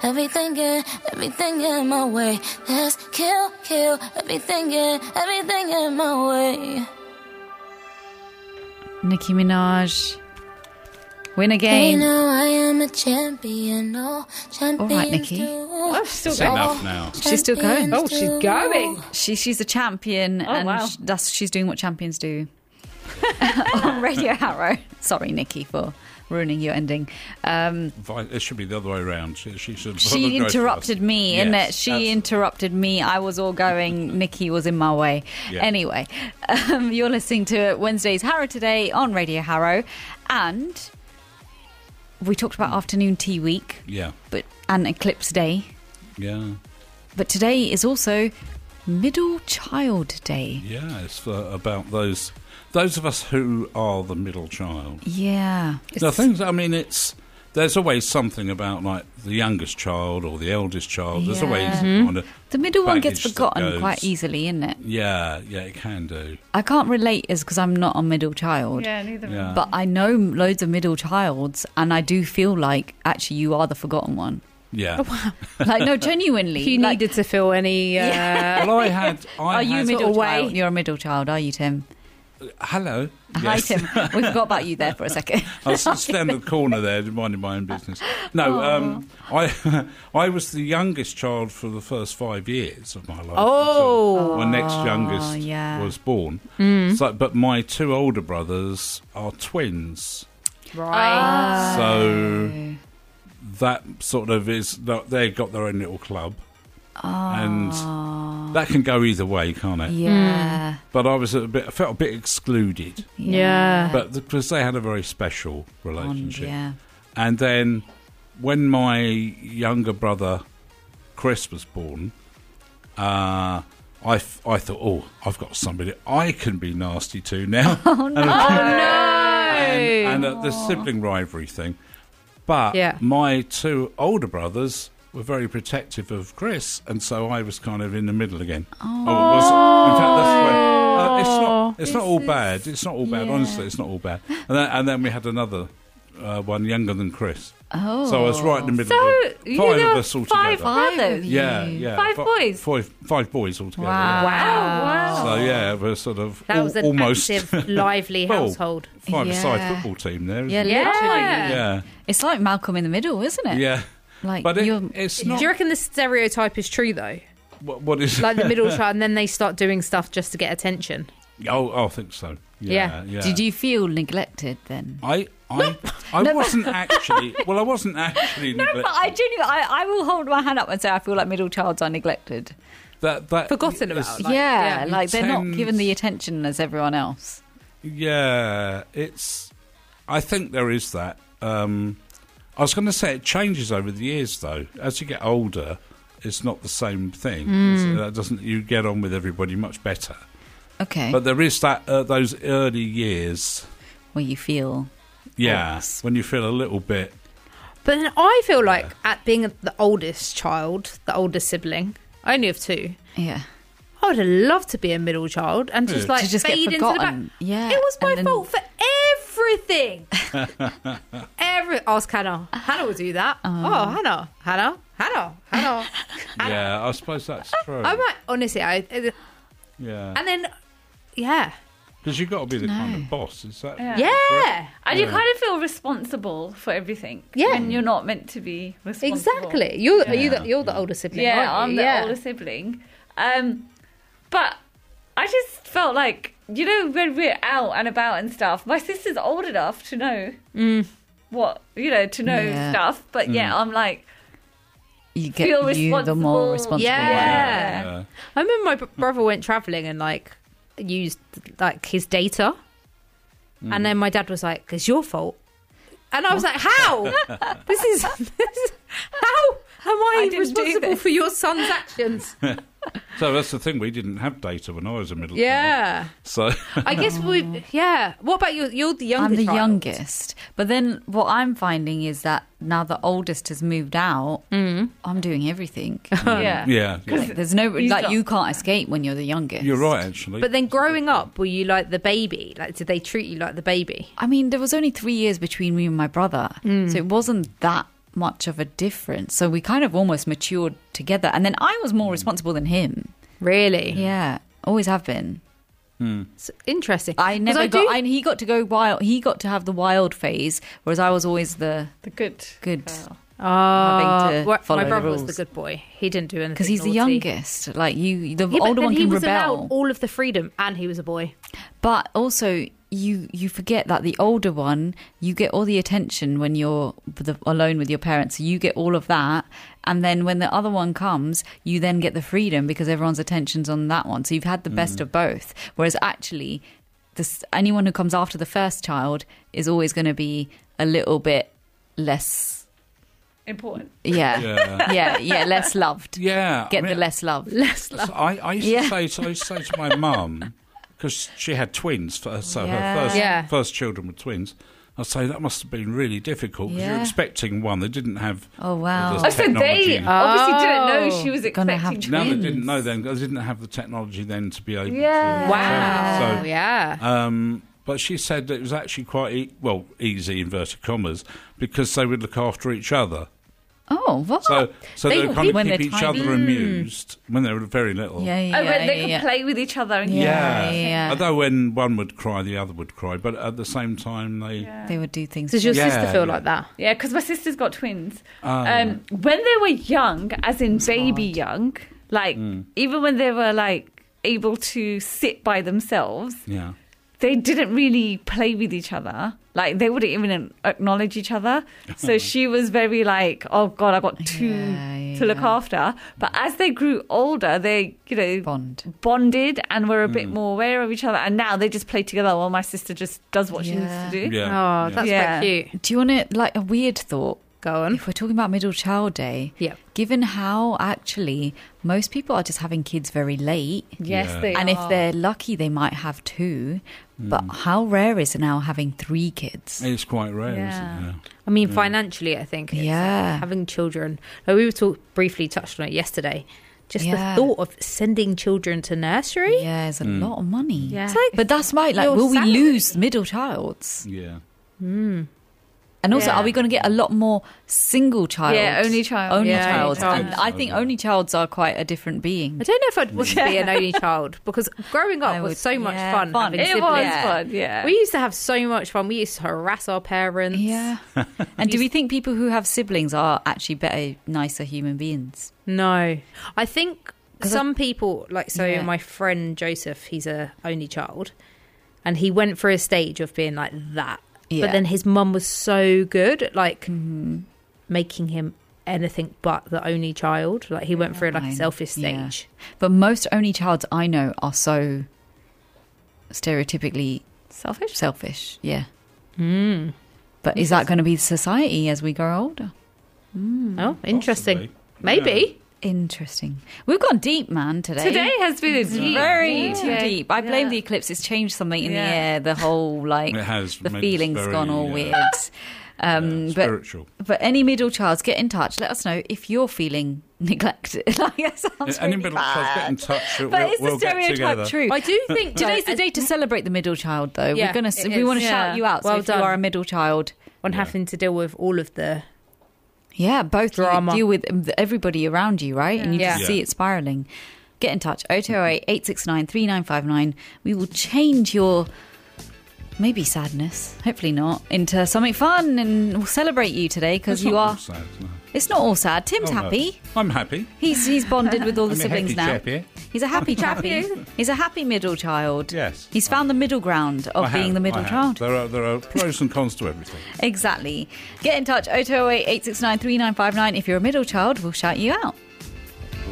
everything in my way. Let's kill everything in my way. Nicki Minaj. Win again. They know I am a champion. Oh, champions. All right, Nicki. Oh, she's still It's going. enough now. She's still going. Oh, she's going. She's a champion, and wow. she's doing what champions do. On Radio Harrow. Sorry, Nicki, for ruining your ending. It should be the other way around. She should. She interrupted me, Yes, innit? She interrupted me. I was all going. Nicki was in my way. Yeah. Anyway, you're listening to Wednesday's Harrow Today on Radio Harrow, and we talked about afternoon tea week, Yeah, and Eclipse Day. yeah, But today is also Middle Child Day. yeah. It's about those of us who are the middle child. Yeah. The things. I mean, there's always something about like the youngest child or the eldest child. There's always kind of The middle one gets baggage that forgotten goes. quite easily, isn't it? Yeah, it can do. I can't relate as because I'm not a middle child. Yeah, neither. Yeah. But I know loads of middle childs, and I do feel like actually you are the forgotten one. Yeah. Like, no, genuinely. If you like, needed to feel any... Well, I are you had, middle away. child? You're a middle child, are you, Tim? Hello. Hi, Yes. Tim. We forgot about you there for a second. I was standing in the corner there, minding my own business. No, I was the youngest child for the first 5 years of my life. Oh. until my next youngest yeah. was born. So, but my two older brothers are twins, Right. so that sort of is. They've got their own little club, and that can go either way, can't it? Yeah. But I felt a bit excluded, Yeah. but because they had a very special relationship. Yeah. And then when my younger brother Chris was born, I thought, oh, I've got somebody I can be nasty to now. Oh, no. And the sibling rivalry thing. But Yeah. my two older brothers were very protective of Chris, and so I was kind of in the middle again. In fact, that's where, it's not all bad. It's not all bad. Honestly, it's not all bad. And then we had another one younger than Chris. Oh. So I was right in the middle. So of you five got of us all five together. brothers. Yeah. Five boys? Five boys altogether. Wow. Wow. So yeah, we're sort of That was an almost active, lively Well, household. five-a-side Yeah. football team there. Yeah, Isn't it? literally. Yeah. It's like Malcolm in the Middle, isn't it? Yeah. Like, But you're... it's Do not. you reckon the stereotype is true, though? What is? Like the middle child, and then they start doing stuff just to get attention. I think so. Yeah. Did you feel neglected then? I wasn't actually. Well, I wasn't actually. No, but I genuinely, I will hold my hand up and say I feel like middle childs are neglected. that Forgotten is- about. Like, yeah, yeah. like they're not Tends- given the attention as everyone else. Yeah, it's. I think there is that. I was going to say it changes over the years, though. As you get older, it's not the same thing. That doesn't. You get on with everybody much better. Okay. But there is that those early years. Where you feel... Yeah, Yes. when you feel a little bit. But then I feel like at being the oldest child, the oldest sibling, I only have two. Yeah. I would have loved to be a middle child and just like To just get fade into the back. forgotten. Yeah. It was my and then- fault for everything. Ask Hannah. Hannah would do that. Hannah. Yeah, I suppose that's true. I might honestly. Yeah, And then, yeah, because you've got to be the kind of boss. Is that? yeah, And you kind of feel responsible for everything. Yeah. When you're not meant to be responsible. exactly. You're Yeah. you're the older sibling. Yeah, aren't I'm you? the Yeah. older sibling. But I just felt like, you know, when we're out and about and stuff, my sister's old enough to know what, you know, to know Yeah. stuff. But yeah, I'm like, You get feel you the more responsible. responsible Yeah. one. Yeah. I remember my brother went travelling and like used like his data, and then my dad was like, "It's your fault," and I was like, "How? this is how am I didn't do responsible this." for your son's actions?" So that's the thing. We didn't have data when I was a middle. Yeah, child. So I guess we. Yeah. What about you? You're the youngest. I'm the child. youngest. But then what I'm finding is that now the oldest has moved out, I'm doing everything. yeah. yeah, Like, there's no... He's Like, not- you can't escape when you're the youngest. you're right. Actually, But then growing up, were you like the baby? Like, did they treat you like the baby? I mean, there was only 3 years between me and my brother. So it wasn't that much of a difference. So we kind of almost matured together. And then I was more responsible than him. Really? Yeah, always have been. It's interesting. I 'Cause never do- got. He got to go wild. He got to have the wild phase, whereas I was always the The good. good. girl. having to my follow the brother was the rules. good boy. He didn't do anything Because he's the naughty. youngest. Like you, the Yeah, but older then one he can was rebel. allowed all of the freedom, and he was a boy. But also, you forget that the older one, you get all the attention when you're alone with your parents. So you get all of that. And then when the other one comes, you then get the freedom because everyone's attention's on that one. So you've had the best of both. Whereas actually, anyone who comes after the first child is always going to be a little bit less... Important. Yeah, less loved. Yeah. Get the less love. So I used Yeah. to say to my mum, because she had twins, so Yeah. her Yeah. first children were twins. I'd say that must have been really difficult because you're Yeah. expecting one. They didn't have. Oh, wow. the Oh, so technology. they obviously didn't know she was Gonna have expecting No, twins. they didn't know then. They didn't have the technology then to be able Yeah. to. Wow. So, Yeah. but she said that it was actually quite easy inverted commas because they would look after each other. Oh, what? So they would kind of when keep they're each tiny. other amused when they were very little. yeah, Oh, but they could yeah. play with each other. And Yeah. Although when one would cry, the other would cry. But at the same time, they. They would do things. Does your Yeah, sister feel yeah. like that? Yeah, because my sister's got twins. Ah. When they were young, as in baby young, like even when they were like able to sit by themselves, Yeah. they didn't really play with each other. Like they wouldn't even acknowledge each other. So she was very like, "Oh God, I got two Yeah, to look yeah. after." But as they grew older, they bonded and were a bit more aware of each other. And now they just play together while my sister just does what she needs to do. Yeah. Oh, that's Yeah. quite cute. Do you want to, like, a weird thought? Go on. If we're talking about Middle Child Day, Yeah. given how actually most people are just having kids very late, Yes, Yeah. they and are. if they're lucky, they might have two. But how rare is it now having 3 kids? It's quite rare, Yeah. isn't it? I mean, financially, I think. It's Yeah. having children. Like we were briefly touched on it yesterday. Just Yeah. the thought of sending children to nursery. Yeah, it's a lot of money. Yeah. It's like But that's right. Like, your will we salary. lose middle childs? Yeah. And also, Yeah. are we going to get a lot more single child? Yeah, only child. Only Yeah, childs. only And child. I think only childs are quite a different being. I don't know if I'd want to be an only child because growing up I was would- so much yeah, fun. fun. Having It siblings. was fun, yeah. We used to have so much fun. We used to harass our parents. Yeah. And do we think people who have siblings are actually better, nicer human beings? No, I think 'Cause some people like Yeah. my friend Joseph. He's a only child, and he went through a stage of being like that. Yeah. But then his mum was so good at like making him anything but the only child. Like he went through like a Fine. selfish Yeah. stage. But most only childs I know are so stereotypically selfish. Yeah. But is that going to be society as we grow older? Oh, interesting. Possibly. Maybe. Interesting. We've gone deep, man, today. Today has been a deep, Very deep too day. deep. I blame Yeah. the eclipse. It's changed something in Yeah. the air. The whole, like, It has the made us feeling's very, gone all yeah. weird. But Spiritual. any middle childs, get in touch. Let us know if you're feeling neglected. Like, that sounds Any really middle child, get in bad. touch. But is we'll the get stereotype together. true? I do think Today's the day to celebrate the middle child, though. Yeah, We're gonna. it We is. want to Yeah. shout you out. Well so if done. you are a middle child, on Yeah. having to deal with all of the yeah, both you Drama. deal with everybody around you, right? And you Yeah. just see it spiraling. Get in touch. 0208 869 3959. We will change your maybe sadness, hopefully not, into something fun, and we'll celebrate you today because It's you not are. all sad, no. It's not all sad. Tim's Oh, no. happy. I'm happy. He's bonded with all the I'm a siblings happy now. chap, yeah? He's a happy chappy. He's a happy middle child. Yes. He's found the middle ground of I being have, the middle I have. child. There are pros and cons to everything. Exactly. Get in touch. 0208 869 3959. If you're a middle child, we'll shout you out.